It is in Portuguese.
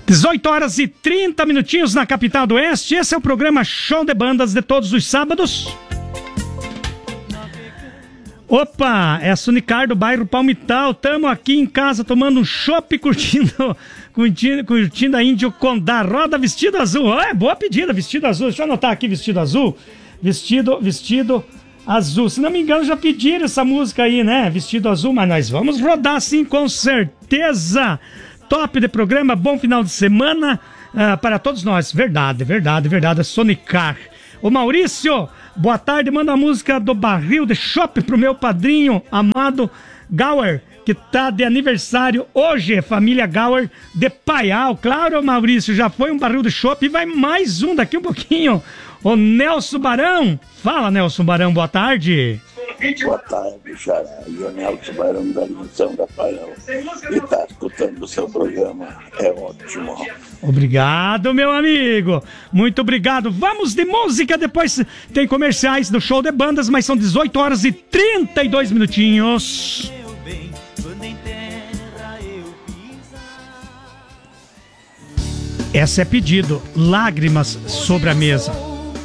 18 horas e 30 minutinhos na capital do Oeste. Esse é o programa Show de Bandas de todos os sábados. Opa, é a Sunicar do bairro Palmital. Tamo aqui em casa tomando um chopp, curtindo a Índio Condá. Roda vestido azul. É, boa pedida, vestido azul. Deixa eu anotar aqui, vestido azul. Vestido azul. Se não me engano, já pediram essa música aí, né? Vestido azul, mas nós vamos rodar sim, com certeza. Top de programa, bom final de semana para todos nós. Verdade, Sonicar. Ô Maurício, boa tarde, manda a música do Barril de Chopp pro meu padrinho amado Gauer, que tá de aniversário hoje, família Gauer de Paial. Claro, Maurício, já foi um barril de chopp e vai mais um daqui um pouquinho. O Nelson Barão. Fala, Nelson Barão, boa tarde. Boa tarde, Xará. E o Nelson Barão da Missão da Paial. E tá escutando o seu programa. É ótimo. Obrigado, meu amigo. Muito obrigado. Vamos de música, depois tem comerciais do Show de Bandas, mas são 18 horas e 32 minutinhos. Essa é pedido. Lágrimas sobre a mesa.